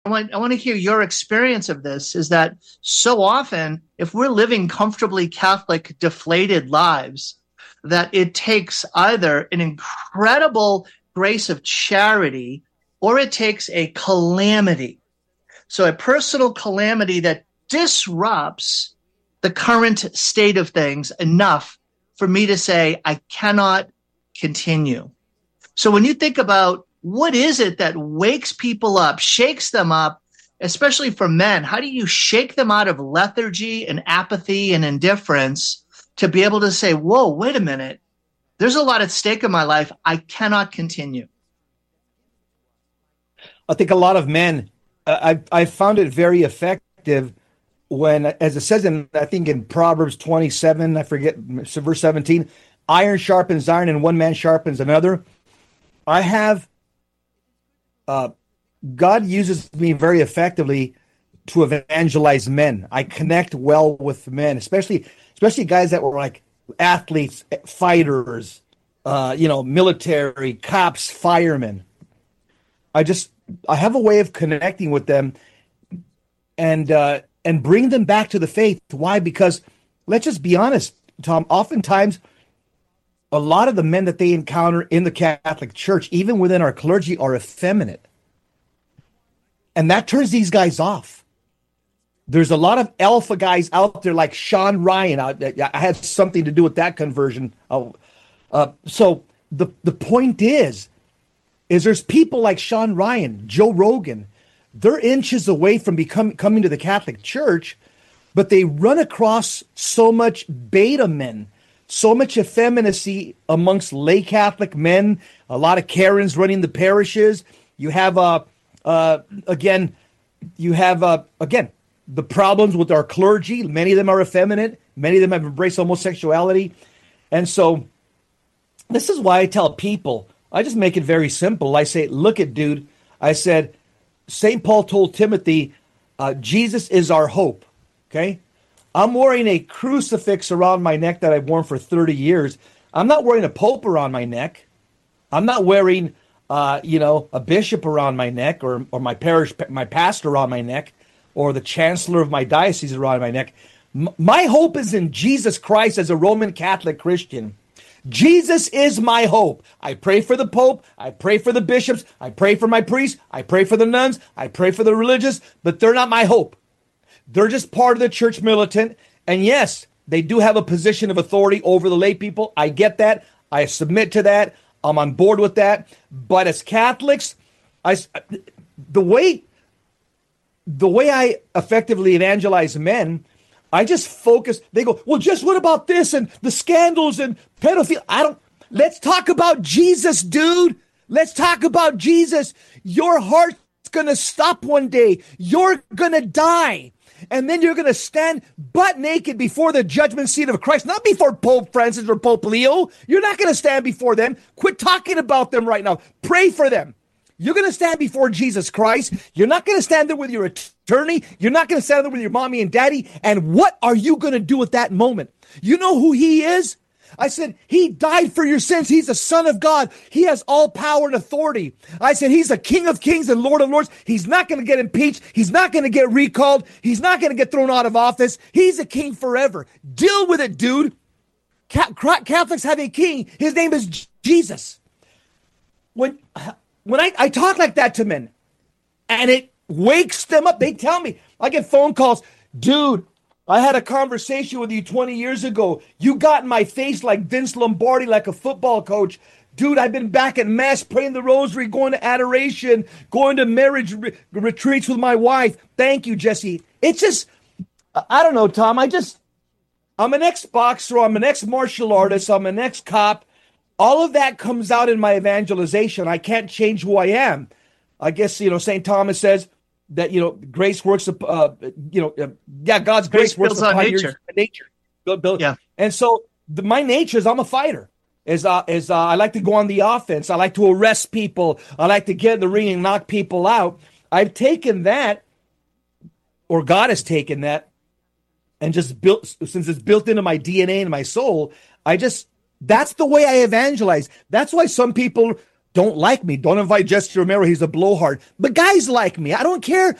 I want to hear your experience of this. Is that so often, if we're living comfortably Catholic, deflated lives, that it takes either an incredible grace of charity or it takes a calamity. So a personal calamity that disrupts the current state of things enough for me to say, I cannot continue. So when you think about what is it that wakes people up, shakes them up, especially for men, how do you shake them out of lethargy and apathy and indifference to be able to say, whoa, wait a minute, there's a lot at stake in my life. I cannot continue. I think a lot of men, I found it very effective when, as it says I think in Proverbs 27, I forget, verse 17, iron sharpens iron and one man sharpens another. I have, God uses me very effectively to evangelize men. I connect well with men, especially guys that were like athletes, fighters, military, cops, firemen. I have a way of connecting with them and bring them back to the faith. Why? Because let's just be honest, Tom, oftentimes a lot of the men that they encounter in the Catholic Church, even within our clergy, are effeminate. And that turns these guys off. There's a lot of alpha guys out there like Sean Ryan. I had something to do with that conversion. So the point is there's people like Sean Ryan, Joe Rogan. They're inches away from coming to the Catholic Church, but they run across so much beta men, so much effeminacy amongst lay Catholic men, a lot of Karens running the parishes. You have, again, the problems with our clergy. Many of them are effeminate. Many of them have embraced homosexuality. And so this is why I tell people, I just make it very simple. I say, look at, dude, I said, St. Paul told Timothy, Jesus is our hope, okay? I'm wearing a crucifix around my neck that I've worn for 30 years. I'm not wearing a pope around my neck. I'm not wearing, a bishop around my neck or my pastor around my neck or the chancellor of my diocese around my neck. My hope is in Jesus Christ as a Roman Catholic Christian. Jesus is my hope. I pray for the Pope. I pray for the bishops. I pray for my priests. I pray for the nuns. I pray for the religious, but they're not my hope. They're just part of the church militant. And yes, they do have a position of authority over the lay people. I get that. I submit to that. I'm on board with that. But as Catholics, the way I effectively evangelize men, I just focus. They go, well, just what about this and the scandals and pedophilia? Let's talk about Jesus, dude. Let's talk about Jesus. Your heart's going to stop one day. You're going to die. And then you're going to stand butt naked before the judgment seat of Christ, not before Pope Francis or Pope Leo. You're not going to stand before them. Quit talking about them right now. Pray for them. You're going to stand before Jesus Christ. You're not going to stand there with your attorney. You're not going to stand there with your mommy and daddy. And what are you going to do at that moment? You know who he is? I said, he died for your sins. He's the Son of God. He has all power and authority. I said, he's the King of Kings and Lord of Lords. He's not going to get impeached. He's not going to get recalled. He's not going to get thrown out of office. He's a king forever. Deal with it, dude. Catholics have a king. His name is Jesus. When I talk like that to men and it wakes them up, they tell me, I get phone calls, dude, I had a conversation with you 20 years ago. You got in my face like Vince Lombardi, like a football coach. Dude, I've been back at mass, praying the rosary, going to adoration, going to marriage retreats with my wife. Thank you, Jesse. It's just, I don't know, Tom. I'm an ex-boxer. I'm an ex-martial artist. I'm an ex-cop. All of that comes out in my evangelization. I can't change who I am. I guess, St. Thomas says that, grace works, God's grace works upon nature. Yeah. And so my nature is I'm a fighter. I like to go on the offense. I like to arrest people. I like to get in the ring and knock people out. I've taken that, or God has taken that, and just since it's built into my DNA and my soul, that's the way I evangelize. That's why some people don't like me. Don't invite Jesse Romero. He's a blowhard. But guys like me. I don't care